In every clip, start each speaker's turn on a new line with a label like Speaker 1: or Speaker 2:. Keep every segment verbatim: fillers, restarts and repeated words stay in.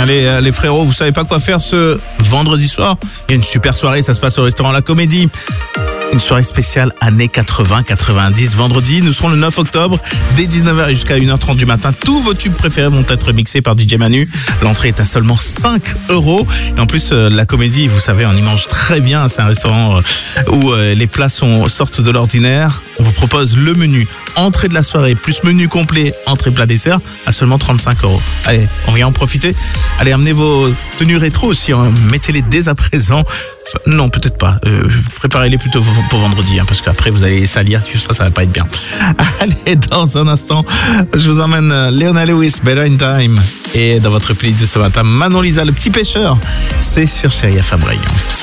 Speaker 1: Allez, les frérots, vous savez pas quoi faire ce vendredi soir? Il y a une super soirée, ça se passe au restaurant La Comédie. Une soirée spéciale années quatre-vingts quatre-vingt-dix. Vendredi, nous serons le neuf octobre, dès dix-neuf heures jusqu'à une heure trente du matin. Tous vos tubes préférés vont être mixés par D J Manu. L'entrée est à seulement cinq euros. Et en plus, euh, La Comédie, vous savez, on y mange très bien. C'est un restaurant euh, où euh, les plats sont, sortent de l'ordinaire. On vous propose le menu entrée de la soirée, plus menu complet, entrée, plat, dessert, à seulement trente-cinq euros. Allez, on vient en profiter. Allez, amenez vos tenues rétro aussi. Hein. Mettez-les dès à présent. Enfin, non, peut-être pas. Euh, préparez-les plutôt pour vendredi, hein, parce qu'après vous allez les salir, ça, ça va pas être bien. Allez, dans un instant, je vous emmène Leona Lewis, Better in Time. Et dans votre playlist de ce matin, Manon Lisa, le petit pêcheur. C'est sur Chérie F M Rayon.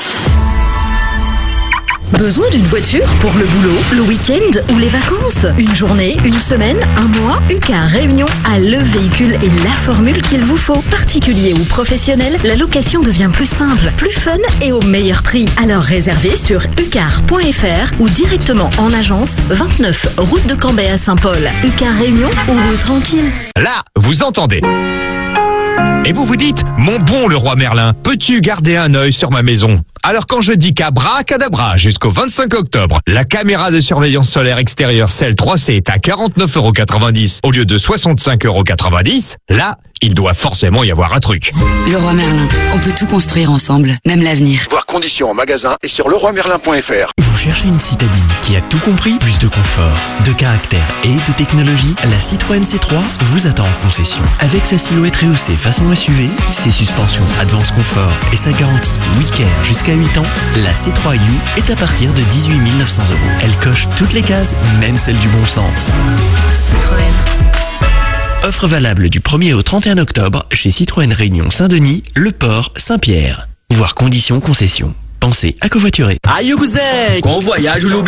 Speaker 2: Besoin d'une voiture pour le boulot, le week-end ou les vacances? Une journée, une semaine, un mois? U C A Réunion a le véhicule et la formule qu'il vous faut. Particulier ou professionnel, la location devient plus simple, plus fun et au meilleur prix. Alors réservez sur ucar point f r ou directement en agence, vingt-neuf route de Cambrai à Saint-Paul. U C A Réunion, ou roule tranquille.
Speaker 3: Là, vous entendez. Et vous vous dites, mon bon le roi Merlin, peux-tu garder un œil sur ma maison? Alors quand je dis qu'abracadabra, jusqu'au vingt-cinq octobre, la caméra de surveillance solaire extérieure Cell trois C est à quarante-neuf euros quatre-vingt-dix au lieu de soixante-cinq euros quatre-vingt-dix, là, il doit forcément y avoir un truc.
Speaker 4: Le roi Merlin, on peut tout construire ensemble, même l'avenir.
Speaker 5: Voir conditions en magasin et sur leroy merlin point f r.
Speaker 6: Vous cherchez une citadine qui a tout compris? Plus de confort, de caractère et de technologie? La Citroën C trois vous attend en concession. Avec sa silhouette rehaussée façon S U V, ses suspensions Advance Confort et sa garantie WeCare jusqu'à huit ans, la C trois U est à partir de dix-huit mille neuf cents euros. Elle coche toutes les cases, même celles du bon sens.
Speaker 4: Citroën.
Speaker 6: Offre valable du premier au trente et un octobre chez Citroën Réunion Saint-Denis, Le Port, Saint-Pierre. Voir conditions concession. Pensez à covoiturer.
Speaker 7: Aïe cousin, qu'on voyage ou l'oublie.